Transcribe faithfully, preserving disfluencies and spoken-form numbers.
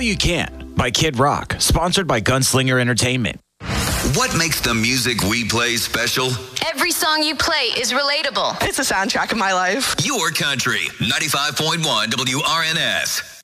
You Can by Kid Rock, sponsored by Gunslinger Entertainment. What makes the music we play special? Every song you play is relatable. It's a soundtrack of my life. Your country, ninety-five point one W R N S.